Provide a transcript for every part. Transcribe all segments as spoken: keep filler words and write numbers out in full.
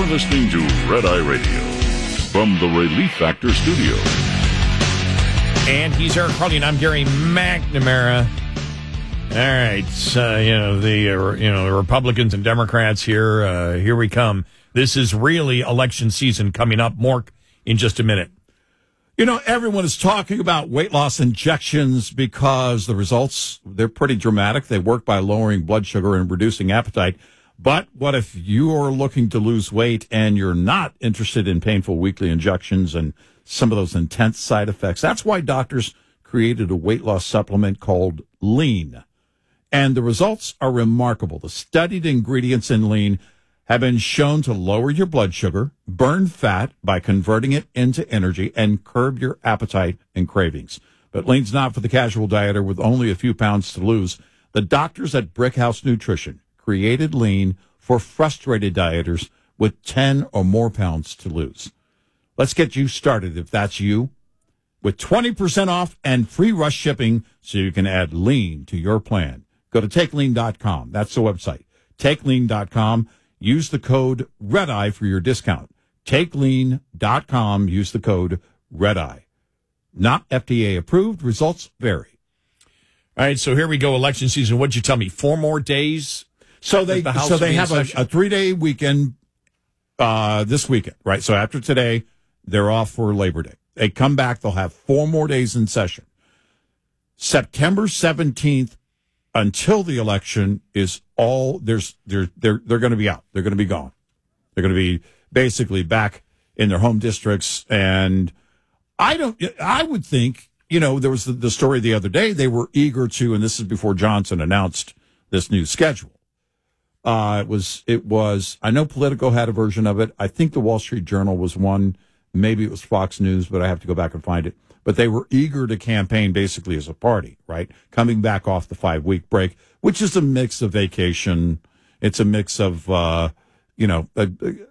You're listening to Red Eye Radio from the Relief Factor Studio. And he's Eric Harley, and I'm Gary McNamara. All right, so, you know the uh, you know the Republicans and Democrats here. Uh, here we come. This is really election season coming up. More in just a minute. You know, everyone is talking about weight loss injections because the results, they're pretty dramatic. They work by lowering blood sugar and reducing appetite. But what if you are looking to lose weight and you're not interested in painful weekly injections and some of those intense side effects? That's why doctors created a weight loss supplement called Lean. And the results are remarkable. The studied ingredients in Lean have been shown to lower your blood sugar, burn fat by converting it into energy, and curb your appetite and cravings. But Lean's not for the casual dieter with only a few pounds to lose. The doctors at Brickhouse Nutrition created Lean for frustrated dieters with ten or more pounds to lose. Let's get you started if that's you, with twenty percent off and free rush shipping so you can add Lean to your plan. Go to take lean dot com. That's the website. take lean dot com. Use the code REDEYE for your discount. take lean dot com. Use the code REDEYE. Not F D A approved. Results vary. All right, so here we go. Election season. What'd you tell me? Four more days? So they the House so they have a, session? a three-day weekend uh, this weekend, right? So after today, they're off for Labor Day. They come back. They'll have four more days in session. September seventeenth until the election is all there's they're they're they're going to be out. They're going to be gone. They're going to be basically back in their home districts. And I don't. I would think, you know, there was the, the story the other day. They were eager to, and this is before Johnson announced this new schedule. Uh, it was it was. I know Politico had a version of it. I think the Wall Street Journal was one. Maybe it was Fox News, but I have to go back and find it. But they were eager to campaign basically as a party, right? Coming back off the five-week break, which is a mix of vacation. It's a mix of, uh, you know, uh,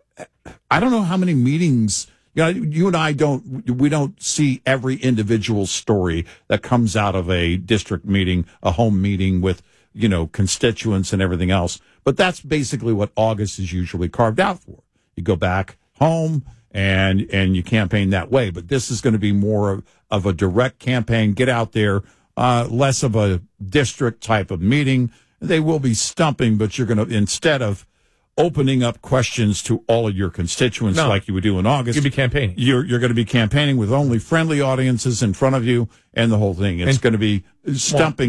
I don't know how many meetings. You know, you and I don't, we don't see every individual story that comes out of a district meeting, a home meeting with, you know, constituents and everything else. But that's basically what August is usually carved out for. You go back home and and you campaign that way. But this is going to be more of, of a direct campaign. Get out there, uh, less of a district type of meeting. They will be stumping, but you're going to, instead of opening up questions to all of your constituents no. like you would do in August, you'll be campaigning. You're, you're going to be campaigning with only friendly audiences in front of you and the whole thing. It's and, going to be stumping. Well,